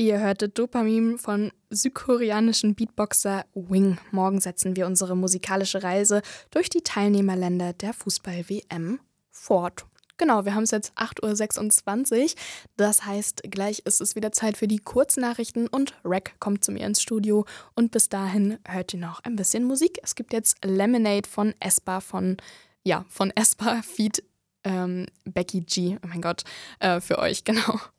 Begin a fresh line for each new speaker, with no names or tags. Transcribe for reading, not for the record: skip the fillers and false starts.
Ihr hörtet Dopamin von südkoreanischen Beatboxer Wing. Morgen setzen wir unsere musikalische Reise durch die Teilnehmerländer der Fußball-WM fort. Genau, wir haben es jetzt 8:26 Uhr. Das heißt, gleich ist es wieder Zeit für die Kurznachrichten und Rack kommt zu mir ins Studio. Und bis dahin hört ihr noch ein bisschen Musik. Es gibt jetzt Lemonade von Aespa von Aespa feat. Becky G. Oh mein Gott, für euch, genau.